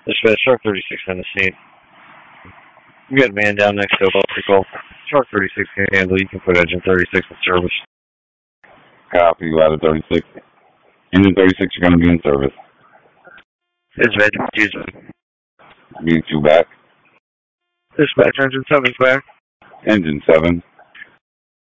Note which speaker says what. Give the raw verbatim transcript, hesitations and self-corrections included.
Speaker 1: Dispatch, Shark thirty-six on the scene. We got a man down next to a electrical. Shark thirty-six can handle. You can put engine thirty-six in service.
Speaker 2: Copy, ladder thirty-six. Engine thirty-six, you're going to be in service.
Speaker 1: Dispatch, Tuesday.
Speaker 2: B two back.
Speaker 1: Dispatch, engine seven's back.
Speaker 2: Engine seven.